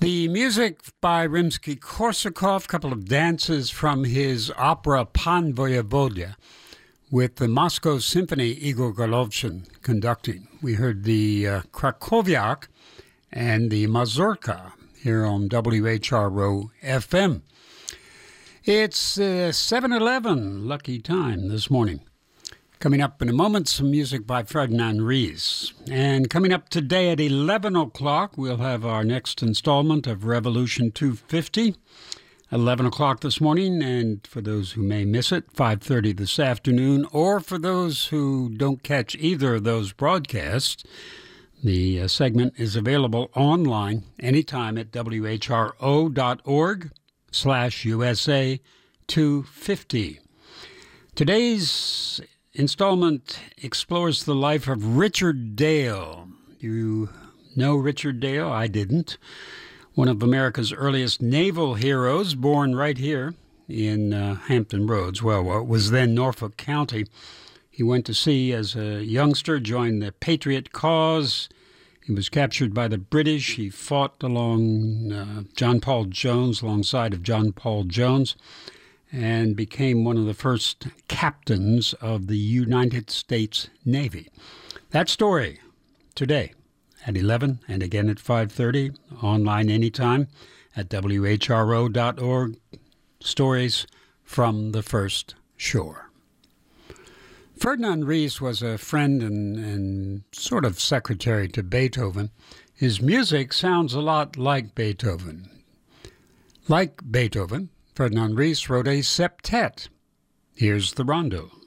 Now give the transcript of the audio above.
The music by Rimsky-Korsakov, a couple of dances from his opera Pan Voyevoda, with the Moscow Symphony, Igor Golovshin conducting. We heard the Krakowiak and the Mazurka here on WHRO FM. It's 7:11, lucky time this morning. Coming up in a moment, some music by Ferdinand Ries. And coming up today at 11 o'clock, we'll have our next installment of Revolution 250. 11 o'clock this morning, and for those who may miss it, 5:30 this afternoon, or for those who don't catch either of those broadcasts, the segment is available online anytime at whro.org/USA 250. Today's installment explores the life of Richard Dale. You know Richard Dale? I didn't. One of America's earliest naval heroes, born right here in Hampton Roads, well, what was then Norfolk County. He went to sea as a youngster, joined the Patriot cause. He was captured by the British. He fought alongside of John Paul Jones, and became one of the first captains of the United States Navy. That story today at 11 and again at 5:30, online anytime at whro.org. Stories from the First Shore. Ferdinand Ries was a friend and sort of secretary to Beethoven. His music sounds a lot like Beethoven. Like Beethoven, Ferdinand Ries wrote a septet. Here's the rondo.